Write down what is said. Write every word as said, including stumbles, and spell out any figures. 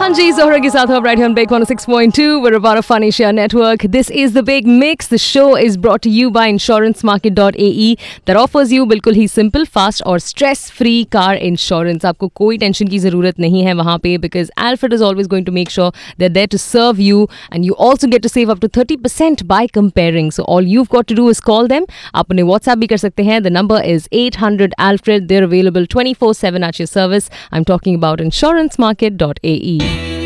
हाँ जी, Zohra के साथ आप right here on Big one oh six point two. We're about a Fun Asia network. This is the Big Mix. The show is brought to you by insurance market dot a e that offers you बिल्कुल ही simple, fast और stress free car insurance. आपको कोई tension की ज़रूरत नहीं है वहाँ पे because Alfred is always going to make sure they're there to serve you and you also get to save up to thirty percent by comparing. So all you've got to do is call them. आप उन्हें WhatsApp भी कर सकते हैं. The number is eight hundred Alfred. They're available twenty-four seven at your service. I'm talking about insurance market dot a e.